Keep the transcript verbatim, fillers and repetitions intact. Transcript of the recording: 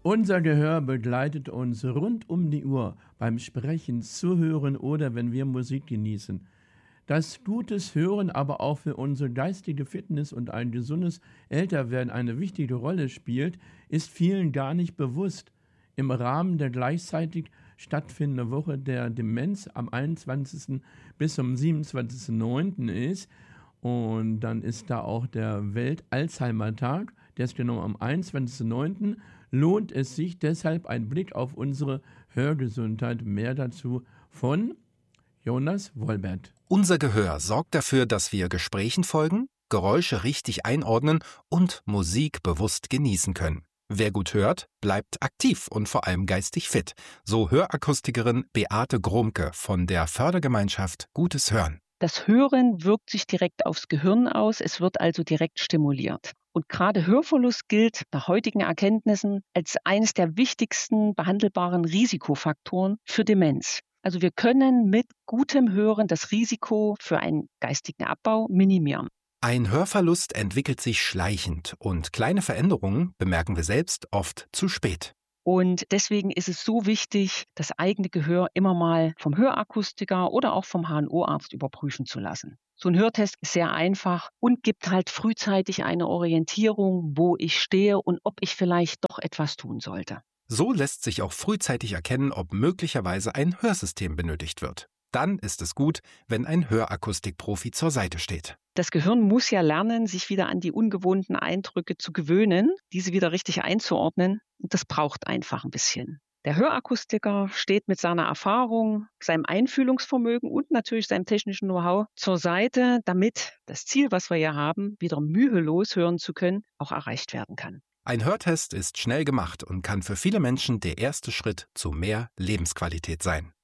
Unser Gehör begleitet uns rund um die Uhr beim Sprechen, Zuhören oder wenn wir Musik genießen. Dass gutes Hören aber auch für unsere geistige Fitness und ein gesundes Älterwerden eine wichtige Rolle spielt, ist vielen gar nicht bewusst. Im Rahmen der gleichzeitig stattfindenden Woche der Demenz am einundzwanzigsten bis zum siebenundzwanzigsten neunten ist, und dann ist da auch der Welt-Alzheimer-Tag, der ist genau am einundzwanzigsten neunten lohnt es sich deshalb ein Blick auf unsere Hörgesundheit. Mehr dazu von Jonas Wolbert. Unser Gehör sorgt dafür, dass wir Gesprächen folgen, Geräusche richtig einordnen und Musik bewusst genießen können. Wer gut hört, bleibt aktiv und vor allem geistig fit. So Hörakustikerin Beate Gromke von der Fördergemeinschaft Gutes Hören. Das Hören wirkt sich direkt aufs Gehirn aus, es wird also direkt stimuliert. Und gerade Hörverlust gilt nach heutigen Erkenntnissen als eines der wichtigsten behandelbaren Risikofaktoren für Demenz. Also wir können mit gutem Hören das Risiko für einen geistigen Abbau minimieren. Ein Hörverlust entwickelt sich schleichend und kleine Veränderungen bemerken wir selbst oft zu spät. Und deswegen ist es so wichtig, das eigene Gehör immer mal vom Hörakustiker oder auch vom H N O-Arzt überprüfen zu lassen. So ein Hörtest ist sehr einfach und gibt halt frühzeitig eine Orientierung, wo ich stehe und ob ich vielleicht doch etwas tun sollte. So lässt sich auch frühzeitig erkennen, ob möglicherweise ein Hörsystem benötigt wird. Dann ist es gut, wenn ein Hörakustikprofi zur Seite steht. Das Gehirn muss ja lernen, sich wieder an die ungewohnten Eindrücke zu gewöhnen, diese wieder richtig einzuordnen. Und das braucht einfach ein bisschen. Der Hörakustiker steht mit seiner Erfahrung, seinem Einfühlungsvermögen und natürlich seinem technischen Know-how zur Seite, damit das Ziel, was wir hier haben, wieder mühelos hören zu können, auch erreicht werden kann. Ein Hörtest ist schnell gemacht und kann für viele Menschen der erste Schritt zu mehr Lebensqualität sein.